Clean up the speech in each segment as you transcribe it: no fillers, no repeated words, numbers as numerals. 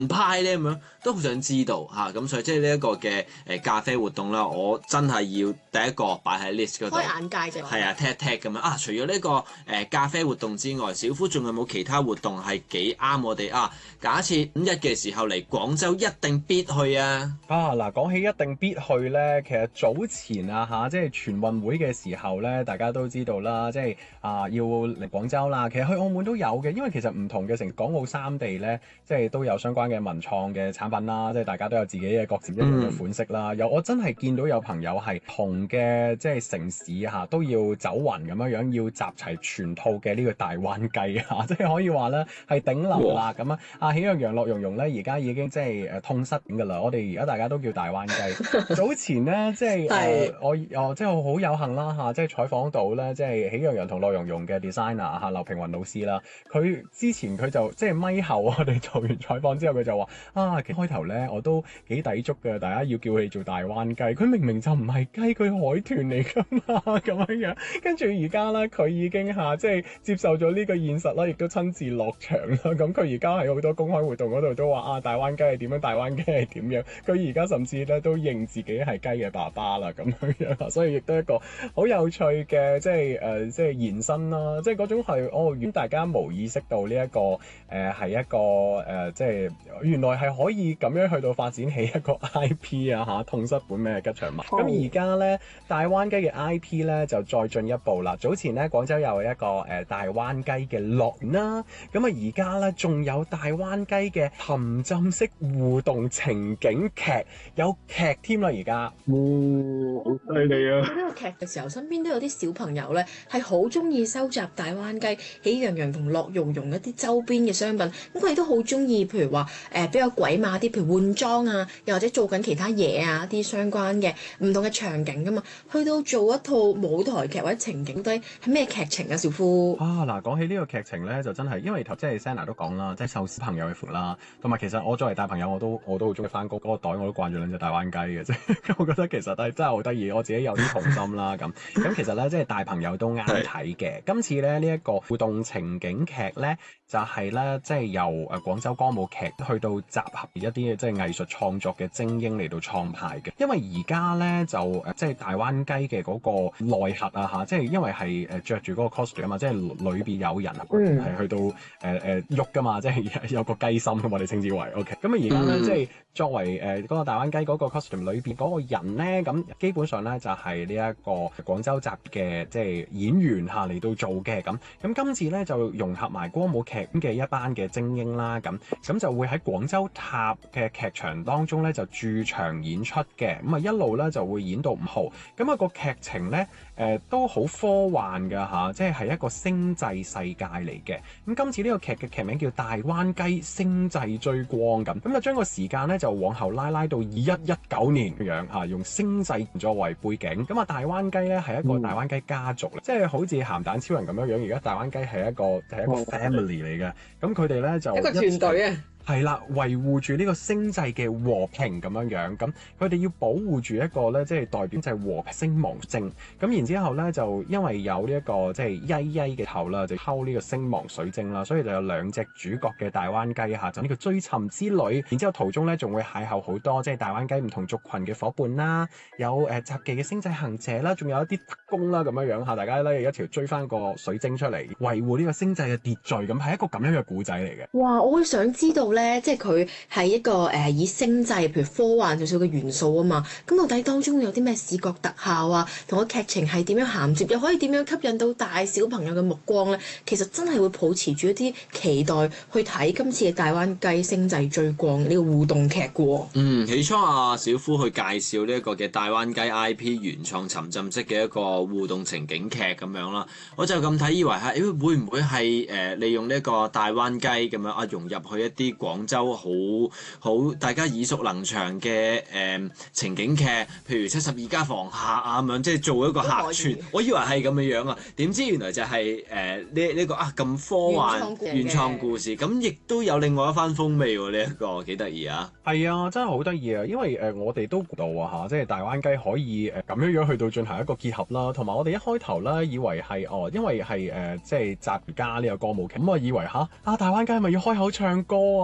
派咧咁樣，都好想知道嚇。咁所以即係呢一個嘅咖啡活動啦，我真係要第一個擺喺 list 嗰度。 開眼界啫。 係啊，踢一踢咁樣啊！除咗呢個咖啡活動之外，小夫仲有冇其他活動係幾啱我哋啊？假設五一嘅時候嚟廣州，一定必去啊！ 嗱，講起一定必去咧，其實早前即係全運會嘅時候咧，大家都知道啦，即係要嚟廣州啦。其實去澳門都有嘅，因為其實唔同嘅城港澳三地咧，即係都有相關嘅文創嘅產品啦，即係大家都有自己嘅各自一樣嘅款式啦。我真係見到有朋友係同嘅即係城市都要走勻咁樣，要集齊全套嘅呢個大灣雞即係可以話咧係頂流啦咁啊！喜羊羊樂融融咧，而家已經即係痛失㗎啦。我哋而家大家都叫大灣雞。早前咧即係我即係好有幸啦即係採訪到咧即係喜羊羊同樂融融嘅 designer 劉平雲老師啦。佢之前佢就即係咪後我哋做完採訪之後，佢就話開頭咧我都幾抵觸嘅，大家要叫佢做大灣雞。佢明明就唔係雞，佢海豚嚟㗎嘛咁樣。跟住而家咧，佢已經即係接受咗呢個現實啦，亦都親自落場啦。咁佢而家喺好多公開活動嗰度都話大灣雞係點樣，大灣雞係點樣。佢而家甚至咧都認自己係雞嘅爸爸啦，咁樣。所以亦都一個好有趣嘅即係延伸啦，即係嗰種係原大家冇意識到呢一個係一個即係原來係可以咁樣去到發展起一個 IP 痛失本命嘅吉祥物。咁而家咧大灣雞嘅 IP 咧就再進一步啦。早前咧廣州有一個大灣雞嘅樂園啦，咁而家咧仲有大灣雞嘅沉浸式互動情景劇，有劇添啦而家。 好犀利啊！ 呢個劇嘅時候，身邊都有啲小朋友咧係好中意收集大灣雞、喜羊羊同樂融融一啲周邊嘅商品。咁佢哋都好中意，譬如話比較鬼馬啲，譬如換裝啊，又或者做緊其他嘢啊，啲相關嘅唔同嘅場景噶嘛。去到做一套舞台劇或者情景，都係咩劇情啊？小夫嗱，講起呢個劇情咧，就真係因為即係 Senna 都講啦，即係受小朋友嘅歡啦，同埋其實我作為大朋友，我都好中意翻嗰個袋，我都慣住兩隻大灣雞嘅啫。我覺得其實真係好得意，我自己有啲童心啦咁。咁其實咧，即係大朋友都啱睇嘅。今次咧呢一個互動情景劇咧，就係咧即係由廣州歌舞劇去到集合一啲即係藝術創作嘅精英嚟到創派嘅。因為而家咧就即係大灣雞嘅嗰個內核即係因為係着住嗰個 costume 啊嘛，即係裏邊有人係去到喐噶嘛，即係有個雞心咁我哋稱之為 OK。咁而家咧即係作為嗰個大灣雞嗰個 costume 裏邊嗰個人咧，咁基本上咧就係呢一個廣州集嘅即係演員嚟到做嘅咁。咁今次咧就融合埋歌舞劇嘅一班嘅精英啦，咁就會喺廣州塔嘅劇場當中咧就駐場演出嘅。咁一路咧就會演到5號。咁個劇情咧都好科幻㗎即係一個星際世界嚟嘅。咁今次呢個劇嘅劇名叫《大灣雞星際追光》咁就將個時間咧就往後拉到2119年咁樣用星際作為背景。咁大灣雞咧係一個大灣雞家族即係好似鹹蛋超人咁樣。而家大灣雞係一個 family 嚟嘅。咁佢哋咧就一個團隊啊。 係啦，維護住呢個星際嘅和平咁樣，咁佢哋要保護住一個咧，即係代表就係和平星芒星。咁然之後咧，就因為有呢一個即係曳曳嘅頭啦，就溝呢個星芒水晶啦，所以就有2隻主角嘅大灣雞就呢個追尋之旅。然之後途中咧，仲會邂逅好多即係大灣雞唔同族群嘅伙伴啦，有雜技嘅星際行者啦，仲有一啲特工啦咁樣大家咧一條追翻個水晶出嚟，維護呢個星際嘅秩序，咁係一個咁樣嘅古仔嚟嘅。 哇！我會想知道咧，即係佢係一個以星際譬如科幻少少嘅元素啊嘛。咁到底當中有啲咩視覺特效啊，同個劇情係點樣銜接，又可以點樣吸引到大小朋友嘅目光咧？其實真係會抱持住一啲期待去睇今次嘅大灣雞星際追光呢個互動劇嘅喎。 起初小夫去介紹呢一個嘅大灣雞 IP 原創沉浸式嘅一個互動情景劇咁樣啦，我就咁睇以為係會唔會係利用呢一個大灣雞咁樣融入去一啲廣州好大家耳熟能詳嘅情景劇，譬如72家房客啊咁樣，即係做一個客串。我以為係咁嘅樣啊，點知原來就係呢個咁科幻原創故事，咁亦都有另外一番風味喎。呢一個幾得意啊！ 係啊，真係好得意啊！因為我哋都估到即係大灣雞可以咁樣去到進行一個結合啦。同埋我哋一開頭咧以為係因為係即係集家呢個歌舞劇，咁我以為大灣雞係咪要開口唱歌啊？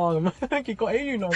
咁，結果原來